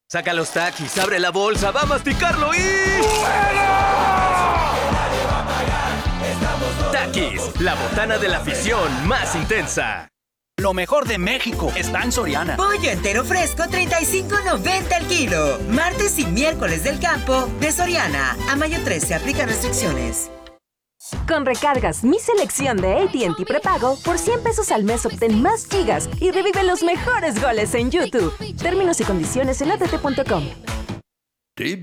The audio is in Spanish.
Saca los Takis, abre la bolsa, va a masticarlo y... Takis, la botana de la afición más intensa. Lo mejor de México está en Soriana. Pollo entero fresco, $35.90 al kilo. Martes y miércoles del campo de Soriana. A mayo 13 aplica restricciones. Con recargas Mi Selección de AT&T Prepago, por 100 pesos al mes obtén más gigas y revive los mejores goles en YouTube. Términos y condiciones en att.com.